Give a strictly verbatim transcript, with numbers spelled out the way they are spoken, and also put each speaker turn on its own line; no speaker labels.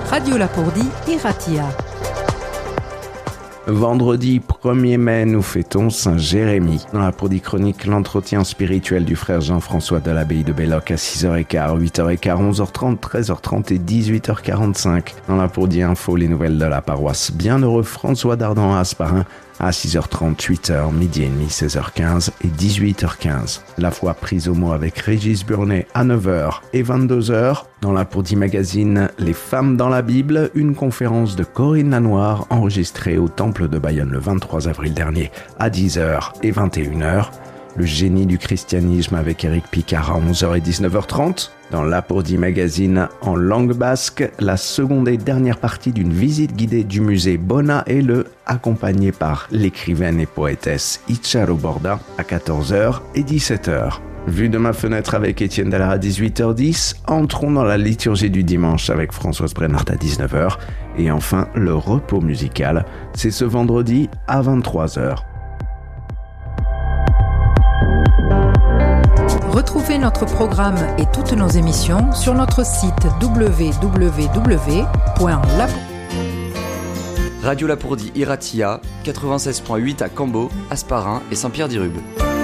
Radio Lapourdie, Iratia.
Vendredi premier mai, nous fêtons Saint Jérémie. Dans la Lapourdie chronique, l'entretien spirituel du frère Jean-François de l'abbaye de Belloc à six heures quinze, huit heures quinze, onze heures trente, treize heures trente et dix-huit heures quarante-cinq. Dans la Lapourdie info, les nouvelles de la paroisse Bienheureux François d'Ardan à Hasparren à six heures trente, huit heures, midi et demi, seize heures quinze et dix-huit heures quinze. La foi prise au mot avec Régis Burnet à neuf heures et vingt-deux heures. Dans la Lapourdie magazine, Les femmes dans la Bible, une conférence de Corinne Lanoire enregistrée au Temple de Bayonne le vingt-trois avril dernier à dix heures et vingt et une heures. Le génie du christianisme avec Éric Picard à onze heures et dix-neuf heures trente. Dans la Lapourdie magazine en langue basque, la seconde et dernière partie d'une visite guidée du musée Bona et le, accompagnée par l'écrivaine et poétesse Itcharo Borda à quatorze heures et dix-sept heures. Vue de ma fenêtre avec Étienne Dallard à dix-huit heures dix, entrons dans la liturgie du dimanche avec Françoise Brennart à dix-neuf heures. Et enfin, le repos musical, c'est ce vendredi à vingt-trois heures.
Retrouvez notre programme et toutes nos émissions sur notre site w w w point la
Radio Lapourdie Iratia, quatre-vingt-seize virgule huit à Cambo, Hasparren et Saint-Pierre-d'Irube.